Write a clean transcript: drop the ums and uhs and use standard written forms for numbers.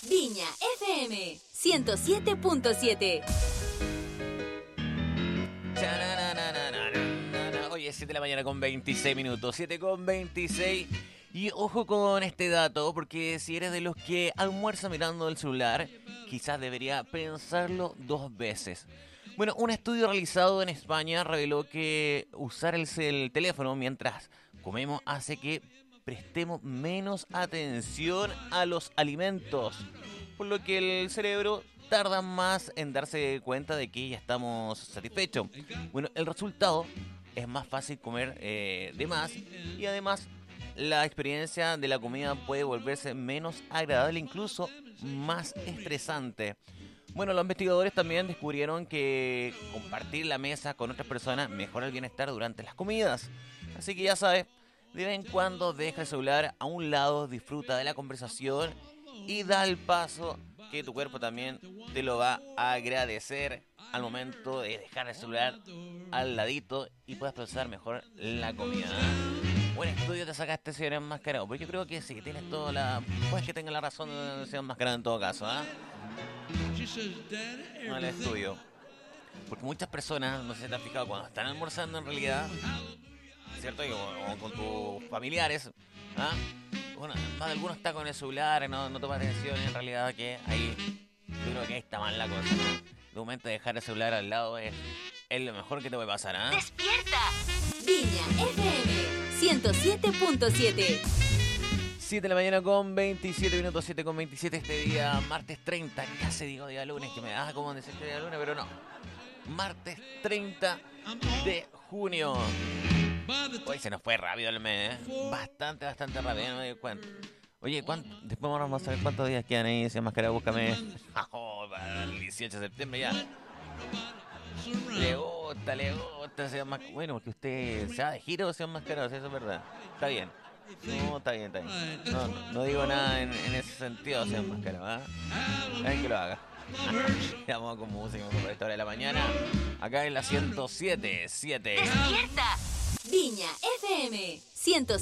Viña FM 107.7. Oye, 7 de la mañana con 26 minutos, 7 con 26. Y ojo con este dato, porque si eres de los que almuerza mirando el celular, quizás debería pensarlo dos veces. Bueno, un estudio realizado en España reveló que usar el teléfono mientras comemos hace que prestemos menos atención a los alimentos, por lo que el cerebro tarda más en darse cuenta de que ya estamos satisfechos. Bueno, el resultado es más fácil comer de más, y además la experiencia de la comida puede volverse menos agradable, incluso más estresante. Bueno, los investigadores también descubrieron que compartir la mesa con otras personas mejora el bienestar durante las comidas. Así que ya sabes, de vez en cuando deja el celular a un lado, disfruta de la conversación y da el paso que tu cuerpo también te lo va a agradecer al momento de dejar el celular al ladito y puedas procesar mejor la comida. Buen estudio te sacaste si eres enmascarado, pero yo creo que sí, tienes toda la... Puedes que tengas la razón de ser enmascarado en todo caso, ¿ah? No el estudio. Porque muchas personas, no sé si te has fijado, cuando están almorzando en realidad, ¿cierto? O con tus familiares, ¿ah? Bueno, más de algunos está con el celular, no toma atención, y en realidad que ahí, yo creo que ahí está mal la cosa, ¿no? De momento de dejar el celular al lado es lo mejor que te puede pasar, ¿ah? ¡Despierta! Viña FM 107.7. 7 de la mañana con 27 minutos, 7 con 27 este día, martes 30, casi digo día lunes, que me da como decir que día lunes, pero no. Martes 30 de junio. Hoy se nos fue rápido el mes, ¿eh? Bastante rápido, no me doy cuenta. Oye, después vamos a saber cuántos días quedan ahí, si enmascarado, búscame. Para el 18 de septiembre ya. Le gusta, se enmascarado. Bueno, porque usted se va de giro o se enmascarado, eso es verdad. Está bien. No, está bien. No digo nada en ese sentido, se enmascarado, ¿eh? Hay que lo haga. Ya vamos con música por esta hora de la mañana. Acá en la 107.7. ¡Despierta! Viña FM 107.7.